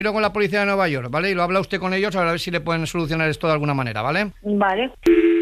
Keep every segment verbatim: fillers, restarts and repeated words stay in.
con la policía de Nueva York, ¿vale? Y lo habla usted con ellos a ver si le pueden solucionar esto de alguna manera, ¿vale? Vale.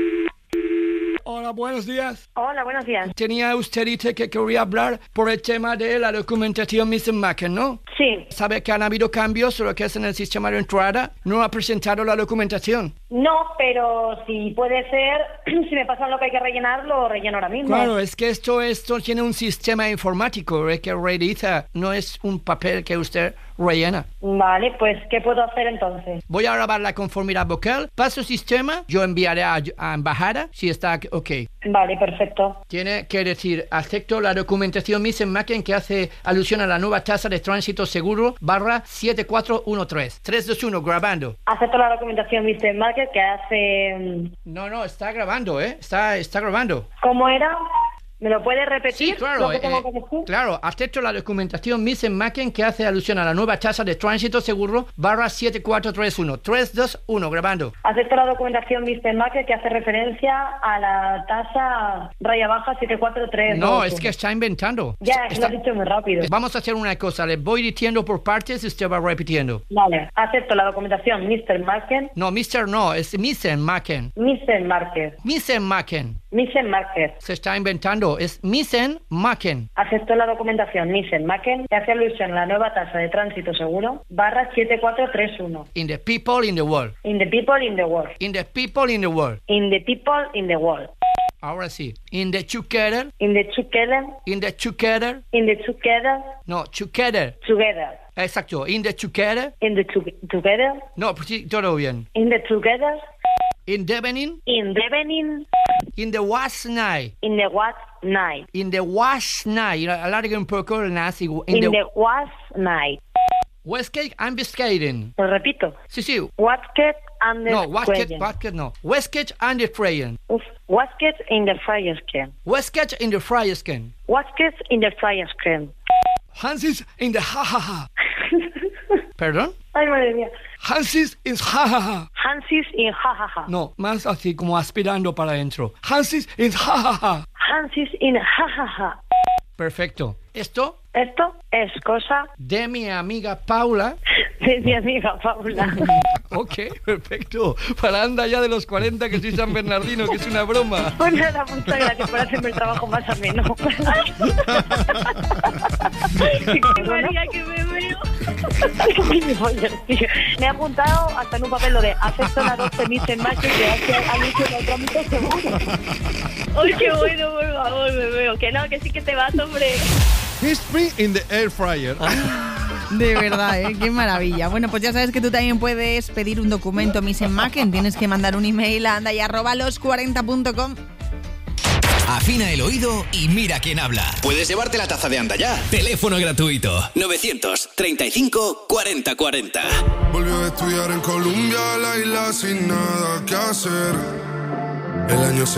Hola, buenos días. Hola, buenos días. Tenía usted dicho que quería hablar por el tema de la documentación mister Macken, ¿no? Sí. ¿Sabe que han habido cambios lo que es en el sistema de entrada? No ha presentado la documentación. No, pero si puede ser, si me pasan lo que hay que rellenar, lo relleno ahora mismo. Claro, es que esto, esto tiene un sistema informático eh, que realiza, no es un papel que usted rellena. Vale, pues, ¿qué puedo hacer entonces? Voy a grabar la conformidad vocal, paso sistema, yo enviaré a, a embajada si está ok. Vale, perfecto. Tiene que decir, acepto la documentación mister Macken que hace alusión a la nueva tasa de tránsito seguro barra siete cuatro uno tres. tres dos uno, grabando. Acepto la documentación mister Market que hace... No, no, está grabando, ¿eh? Está, está grabando. ¿Cómo era? ¿Me lo puede repetir? Sí, claro. Lo que tengo eh, que decir? claro, acepto la documentación mister Macken que hace alusión a la nueva tasa de tránsito seguro barra siete cuatro tres uno. tres dos uno, grabando. Acepto la documentación mister Market que hace referencia a la tasa raya baja siete cuatro tres. No, es que está inventando. Ya, es que Está- lo has dicho muy rápido. Vamos a hacer una cosa, le voy diciendo por partes y usted va repitiendo. Vale, acepto la documentación mister Market. No, mister no, es mister Macken. mister Market. mister Macken. mister Market. Se está inventando, es mister Macken. Acepto la documentación mister Macken que hace alusión a la nueva tasa de tránsito seguro barra siete cuatro tres uno. In the people in the world. In the people in the world. In the people in the world. In the people in the world. Ahora sí. In the together. In the together. In the together. In the together. No, together. Together. Exacto. In the together. In the to- together. No, pues sí, todo bien. In the together. In the evening. In the evening. In the was night. In the what night. In the was night. Alargue un poco el nazi. In, In the, the was night. Westgate and Biscayne. Lo repito. Sí, sí. Wasket and the No, Westgate, Square. Westgate no. Westgate and the Frayen. Uf, Wasket in the fryer skin. Westgate in the Fryer skin. Wasket in the fryer skin. Hansis in the ha ha ha. ¿Perdón? Ay, madre mía. Hansis is ha ha ha. Hansis in jajaja. No, más así como aspirando para adentro. Hansis is ha ha ha. Hansis in jajaja. Perfecto. Esto Esto es cosa de mi amiga Paula. de mi amiga Paula. Ok, perfecto. Para anda ya de los cuarenta que soy San Bernardino, que es una broma. Pues nada, muchas gracias por hacerme el trabajo más ameno. María, que me veo. Me he apuntado hasta en un papel lo de acepto la doce mister Market que hace anuncio de trámite seguro. Uy, qué bueno, por favor, me veo. Que no, que sí que te vas, hombre. History in the air fryer. De verdad, ¿eh? Qué maravilla. Bueno, pues ya sabes que tú también puedes pedir un documento mister Macken. Tienes que mandar un email a anda y arroba los cuarenta punto com. Afina el oído y mira quién habla. Puedes llevarte la taza de Anda Ya. Teléfono gratuito novecientos treinta y cinco cuarenta cuarenta. Volvió a estudiar en Colombia, la isla sin nada que hacer. El año se